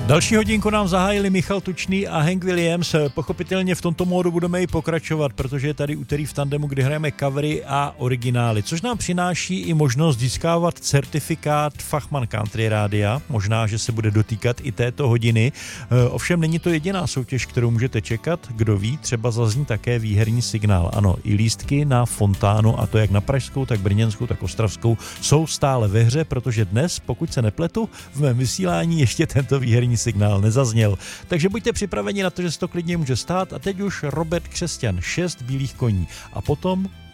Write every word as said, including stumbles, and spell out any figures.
Další hodinku nám zahájili Michal Tučný a Hank Williams. Pochopitelně v tomto módu budeme i pokračovat, protože je tady úterý v tandemu, kdy hrajeme covery a originály, což nám přináší i možnost získávat certifikát Fachman Country Rádia. Možná, že se bude dotýkat i této hodiny. Ovšem není to jediná soutěž, kterou můžete čekat. Kdo ví, třeba zazní také výherní signál. Ano, i lístky na fontánu, a to jak na pražskou, tak brněnskou, tak ostravskou, jsou stále ve hře, protože dnes, pokud se nepletu, v mém vysílání ještě tento výherní signál nezazněl. Takže buďte připraveni na to, že se to klidně může stát. A teď už Robert Křesťan, šest bílých koní. A potom